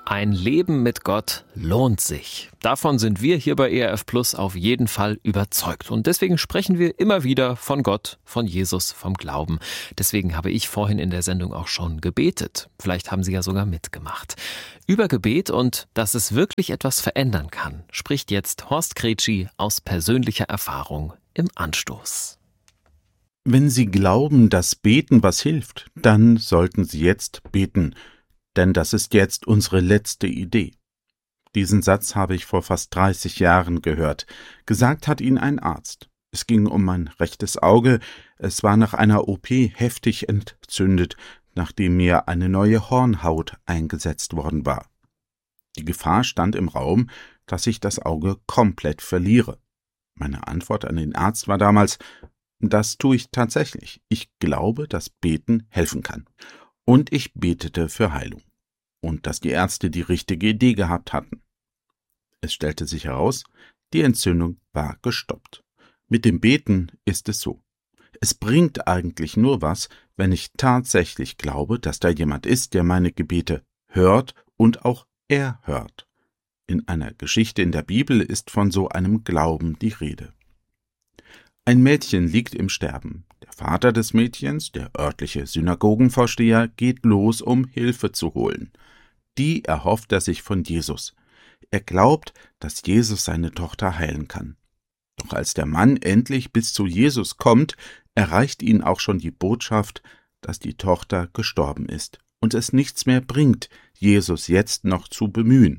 Ein Leben mit Gott lohnt sich. Davon sind wir hier bei ERF Plus auf jeden Fall überzeugt. Und deswegen sprechen wir immer wieder von Gott, von Jesus, vom Glauben. Deswegen habe ich vorhin in der Sendung auch schon gebetet. Vielleicht haben Sie ja sogar mitgemacht. Über Gebet und dass es wirklich etwas verändern kann, spricht jetzt Horst Kretschi aus persönlicher Erfahrung im Anstoß. Wenn Sie glauben, dass Beten was hilft, dann sollten Sie jetzt beten. Denn das ist jetzt unsere letzte Idee. Diesen Satz habe ich vor fast 30 Jahren gehört. Gesagt hat ihn ein Arzt. Es ging um mein rechtes Auge. Es war nach einer OP heftig entzündet, nachdem mir eine neue Hornhaut eingesetzt worden war. Die Gefahr stand im Raum, dass ich das Auge komplett verliere. Meine Antwort an den Arzt war damals: Das tue ich tatsächlich. Ich glaube, dass Beten helfen kann. Und ich betete für Heilung. Und dass die Ärzte die richtige Idee gehabt hatten. Es stellte sich heraus, die Entzündung war gestoppt. Mit dem Beten ist es so. Es bringt eigentlich nur was, wenn ich tatsächlich glaube, dass da jemand ist, der meine Gebete hört und auch erhört. In einer Geschichte in der Bibel ist von so einem Glauben die Rede. Ein Mädchen liegt im Sterben. Der Vater des Mädchens, der örtliche Synagogenvorsteher, geht los, um Hilfe zu holen. Die erhofft er sich von Jesus. Er glaubt, dass Jesus seine Tochter heilen kann. Doch als der Mann endlich bis zu Jesus kommt, erreicht ihn auch schon die Botschaft, dass die Tochter gestorben ist und es nichts mehr bringt, Jesus jetzt noch zu bemühen.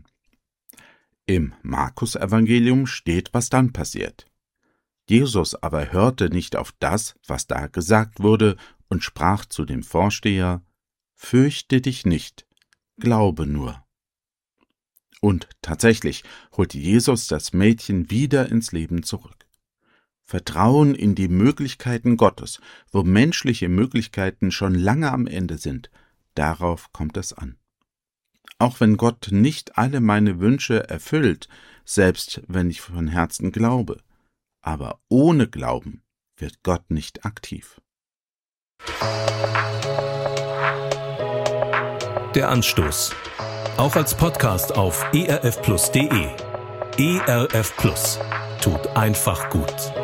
Im Markus-Evangelium steht, was dann passiert. Jesus aber hörte nicht auf das, was da gesagt wurde, und sprach zu dem Vorsteher: Fürchte dich nicht, glaube nur. Und tatsächlich holte Jesus das Mädchen wieder ins Leben zurück. Vertrauen in die Möglichkeiten Gottes, wo menschliche Möglichkeiten schon lange am Ende sind, darauf kommt es an. Auch wenn Gott nicht alle meine Wünsche erfüllt, selbst wenn ich von Herzen glaube, aber ohne Glauben wird Gott nicht aktiv. Der Anstoß. Auch als Podcast auf erfplus.de. ERF Plus. Tut einfach gut.